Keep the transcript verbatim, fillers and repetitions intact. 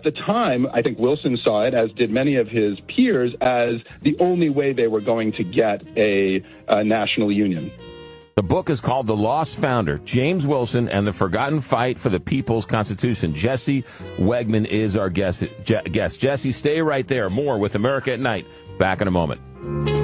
at the time, I think Wilson saw it, as did many of his peers, as the only way they were going to get a, a national union. The book is called The Lost Founder, James Wilson and the Forgotten Fight for the People's Constitution. Jesse Wegman is our guest. Je- guest. Jesse, stay right there. More with America at Night. Back in a moment.